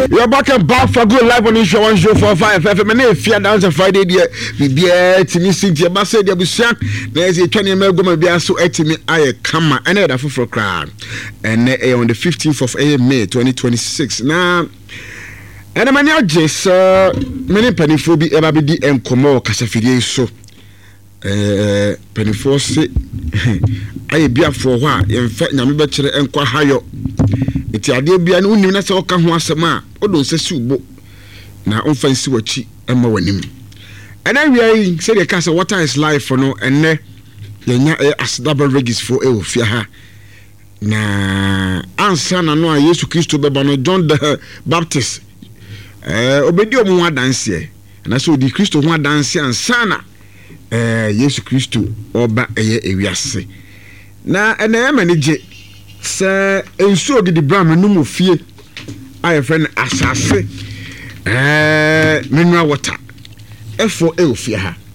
You're back and back for good live on Insha 105 FM. And if you're down to Friday, dear, we be at me, Cynthia Bassett, the Bushan. There's a 20 milligram be so at me. I come and I for a crowd. And on the 15th of May 2026. Now, and I'm now just many penny for be ever be and come on, Casafidi so. Penny for say, I be up for a while. In fact, I'm better and quite higher. Iti ade bia na unim na se oka ho asema odo se subo na onfansi wachi ema wanim ena wiai se de ka se water is life for no enne yenya asdaba regis for ofia ha na ansa na no a Yesu Kristo beba no John the Baptist obedi omo adanse na so di Kristo ho adanse ansa na Yesu Kristo oba eye ewiase na ena emanije se ensuo de bram no mo fie aye friend asase mineral water efo e ofie ha